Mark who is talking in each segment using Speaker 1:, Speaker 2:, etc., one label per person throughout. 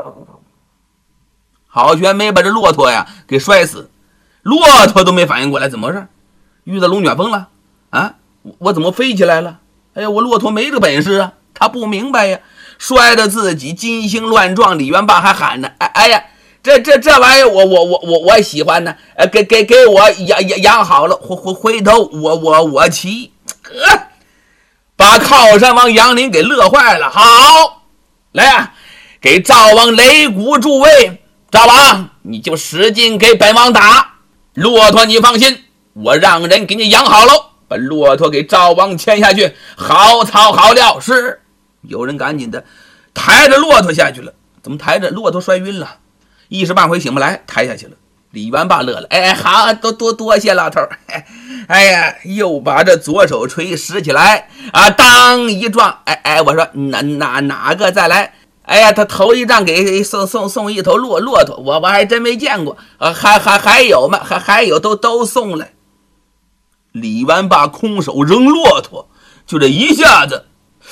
Speaker 1: 好悬没把这骆驼呀给摔死，骆驼都没反应过来怎么回事，遇到龙卷风了啊！我怎么飞起来了？哎呀，我骆驼没这本事啊！他不明白呀，摔得自己金星乱撞。李元霸还喊呢：“哎呀，这玩意儿我喜欢呢，给我养好了，回头我骑。”把靠山王杨林给乐坏了。好，来呀，给赵王擂鼓助威。赵王，你就使劲给本王打。骆驼你放心，我让人给你养好喽。把骆驼给赵王牵下去，好草好料。是，有人赶紧的抬着骆驼下去了。怎么抬着骆驼摔晕了？一时半会醒不来，抬下去了。李元霸乐了，哎，好，多谢老头。哎呀，又把这左手锤拾起来啊，当一撞。哎，我说哪个再来？哎呀，他头一仗给送一头骆驼，我还真没见过。还有吗？还有都送来。李元霸空手扔骆驼，就这一下子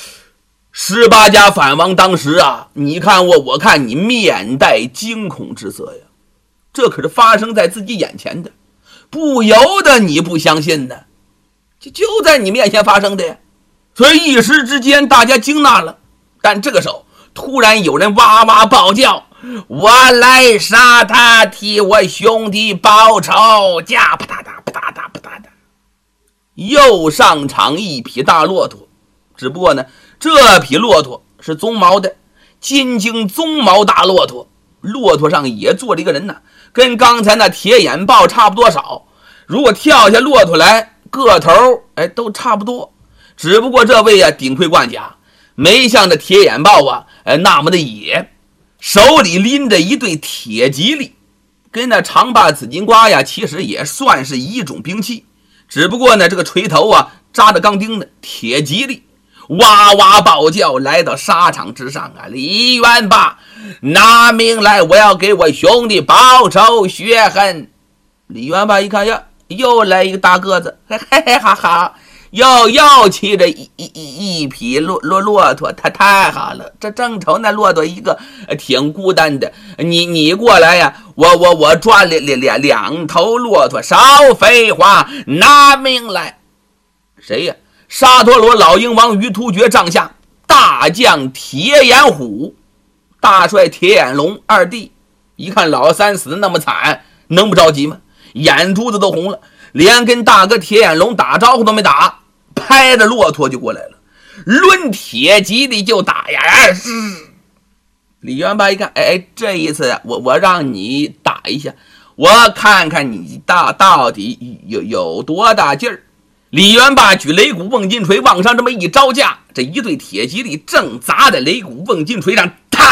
Speaker 1: ，18家反王当时啊，你看我看你，面带惊恐之色呀。这可是发生在自己眼前的，不由得你不相信呢，就在你面前发生的呀。所以一时之间大家惊纳了。但这个时候突然有人哇哇暴叫：“我来杀他，替我兄弟报仇！”驾啪嗒嗒啪嗒嗒啪嗒嗒，又上场一匹大骆驼。只不过呢，这匹骆驼是鬃毛的，金睛鬃毛大骆驼。骆驼上也坐着一个人呢，跟刚才那铁眼豹差不多少。如果跳下骆驼来，个头都差不多。只不过这位啊，顶盔贯甲，没像这铁眼豹啊那么的野，手里拎着一对铁戟利，跟那长把紫金瓜呀，其实也算是一种兵器。只不过呢，这个锤头啊扎着钢钉的铁戟利，哇哇暴叫，来到沙场之上啊！李元霸，拿命来，我要给我兄弟报仇雪恨。李元霸一看呀，又来一个大个子，嘿嘿嘿哈哈，又骑着一匹骆驼，他太好了。这正愁那骆驼一个挺孤单的，你过来呀，我抓两头骆驼，少废话，拿命来。谁呀？沙陀罗老鹰王于突厥帐下大将铁眼虎，大帅铁眼龙二弟。一看老三死的那么惨，能不着急吗？眼珠子都红了，连跟大哥铁眼龙打招呼都没打，拍着骆驼就过来了，抡铁戟里就打呀！李元霸一看，哎，这一次我让你打一下，我看看你到底有多大劲儿。李元霸举擂鼓瓮金锤往上这么一招架，这一对铁戟里正砸在擂鼓瓮金锤上，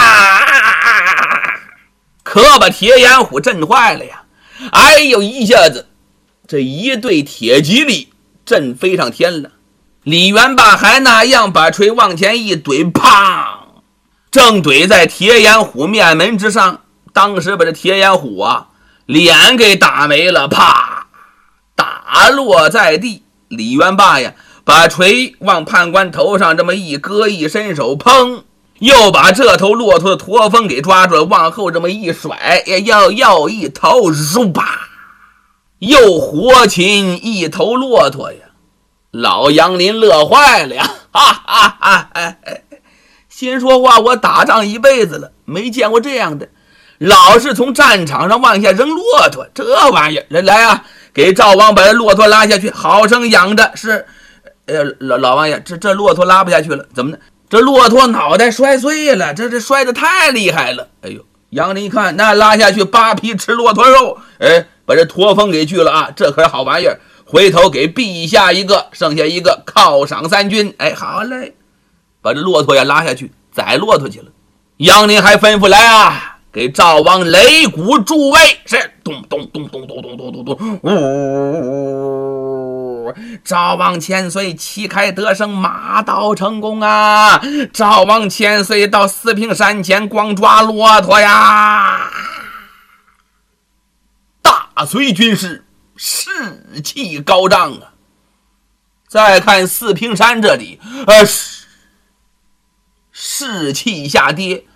Speaker 1: 可把铁眼虎震坏了呀！哎呦，一下子这一对铁戟里震飞上天了。李元霸还那样把锤往前一怼，砰，正怼在铁眼虎面门之上。当时把这铁眼虎啊脸给打没了，啪，打落在地。李元霸呀，把锤往判官头上这么一搁，一伸手，砰，又把这头骆驼的驼峰给抓住了，往后这么一甩，又一头，啪，又活擒一头骆驼呀！老杨林乐坏了呀，哈哈哈！心说话，我打仗一辈子了，没见过这样的，老是从战场上往下扔骆驼，这玩意儿，人来啊！给赵王把骆驼拉下去，好生养着。是，老王爷，这骆驼拉不下去了，怎么呢？这骆驼脑袋摔碎了，这摔得太厉害了。哎呦，杨林一看，那拉下去扒皮吃骆驼肉，哎，把这驼峰给去了啊，这可是好玩意儿。回头给陛下一个，剩下一个犒赏3军。哎，好嘞，把这骆驼也拉下去，宰骆驼去了。杨林还吩咐来啊，给赵王擂鼓助威，是咚咚咚咚咚咚咚咚咚，呜！赵王千岁旗开得胜，马到成功啊！赵王千岁到四平山前光抓骆驼呀！大隋军士士气高涨啊！再看四平山这里，士气下跌。